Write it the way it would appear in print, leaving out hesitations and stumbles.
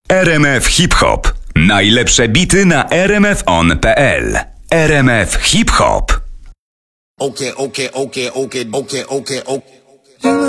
RMF Hip Hop. Najlepsze bity na rmfon.pl. RMF Hip Hop. Okay.